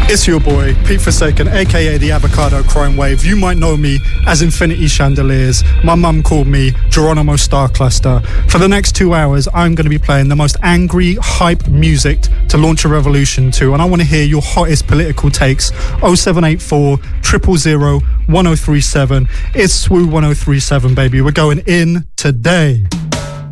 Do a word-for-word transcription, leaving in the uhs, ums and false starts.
It's your boy, Pete Forsaken, aka the Avocado Crime Wave. You might know me as Infinity Chandeliers. My mum called me Geronimo Star Cluster. For the next two hours, I'm going to be playing the most angry, hype music to launch a revolution to, and I want to hear your hottest political takes. oh seven eight four, zero zero zero, one oh three seven. It's S W O one oh three seven, baby. We're going in today.